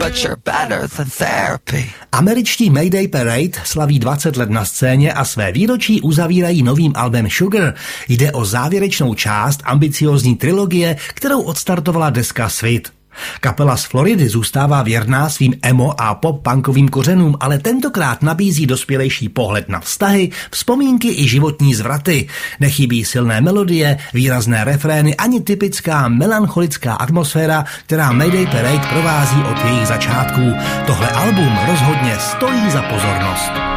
but you're better than therapy. Američtí Mayday Parade slaví 20 let na scéně a své výročí uzavírají novým albem Sugar. Jde o závěrečnou část ambiciózní trilogie, kterou odstartovala deska Svit. Kapela z Floridy zůstává věrná svým emo a pop-punkovým kořenům, ale tentokrát nabízí dospělejší pohled na vztahy, vzpomínky i životní zvraty. Nechybí silné melodie, výrazné refrény ani typická melancholická atmosféra, která Mayday Parade provází od jejich začátků. Tohle album rozhodně stojí za pozornost.